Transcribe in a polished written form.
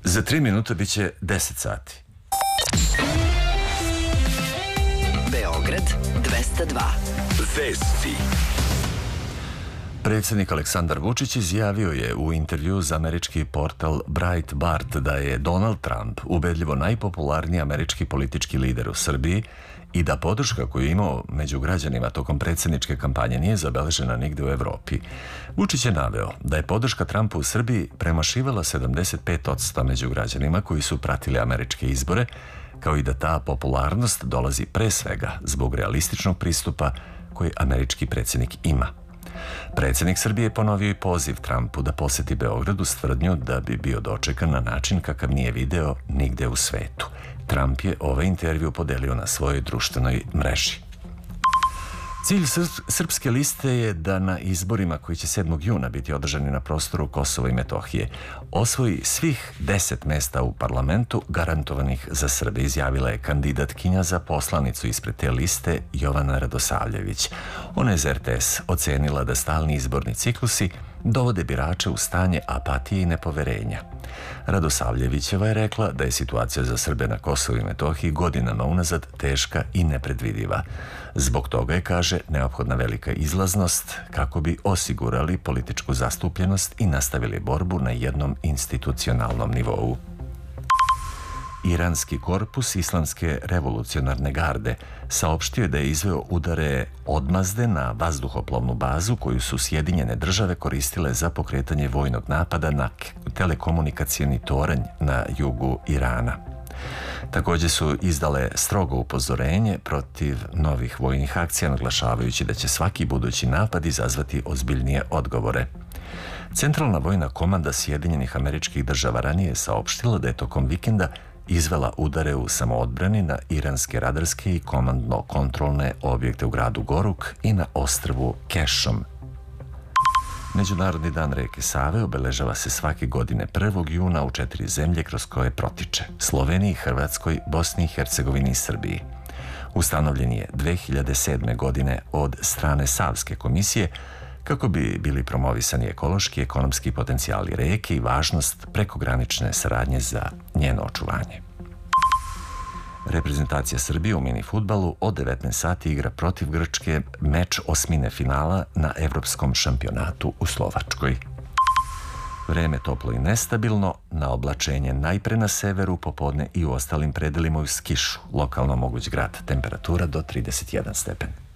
Za 3 minuta bit će 10 sati. Beograd 202. Vesti. Predsjednik Aleksandar Vučić izjavio je u intervju za američki portal Breitbart da je Donald Trump ubedljivo najpopularniji američki politički lider u Srbiji i da podrška koju je imao među građanima tokom predsjedničke kampanje nije zabeležena nigde u Evropi. Vučić je naveo da je podrška Trumpu u Srbiji premašivala 75% među građanima koji su pratili američke izbore, kao i da ta popularnost dolazi pre svega zbog realističnog pristupa koji američki predsjednik ima. Predsjednik Srbije ponovio i poziv Trumpu da poseti Beograd uz tvrdnju da bi bio dočekan na način kakav nije video nigde u svetu. Trump je ovaj intervju podelio na svojoj društvenoj mreži. Cilj Srpske liste je da na izborima koji će 7. juna biti održani na prostoru Kosova i Metohije osvoji svih 10 mesta u parlamentu garantovanih za Srbe, izjavila je kandidatkinja za poslanicu ispred te liste Jovana Radosavljević. Ona je za RTS ocenila da stalni izborni ciklusi dovode birače u stanje apatije i nepoverenja. Radosavljevićeva je rekla da je situacija za Srbe na Kosovu i Metohiji godinama unazad teška i nepredvidiva. Zbog toga je, kaže, neophodna velika izlaznost kako bi osigurali političku zastupljenost i nastavili borbu na jednom institucionalnom nivou. Iranski korpus Islamske revolucionarne garde saopštio je da je izveo udare odmazde na vazduhoplovnu bazu koju su Sjedinjene države koristile za pokretanje vojnog napada na telekomunikacioni toranj na jugu Irana. Također su izdale strogo upozorenje protiv novih vojnih akcija, naglašavajući da će svaki budući napad izazvati ozbiljnije odgovore. Centralna vojna komanda Sjedinjenih Američkih Država ranije je saopštila da je tokom vikenda izvela udare u samoodbrani na iranske radarske i komandno-kontrolne objekte u gradu Goruk i na ostrvu Kešom. Međunarodni dan reke Save obeležava se svake godine 1. juna u 4 zemlje kroz koje protiče: Sloveniji, Hrvatskoj, Bosni i Hercegovini i Srbiji. Ustanovljen je 2007. godine od strane Savske komisije kako bi bili promovisani ekološki i ekonomski potencijali reke i važnost prekogranične saradnje za njeno očuvanje. Reprezentacija Srbije u mini fudbalu od 19 sati igra protiv Grčke meč osmine finala na Evropskom šampionatu u Slovačkoj. Vreme toplo i nestabilno, na oblačenje najpre na severu, popodne i u ostalim predelima uz kišu. Lokalno moguć grad, temperatura do 31 stepen.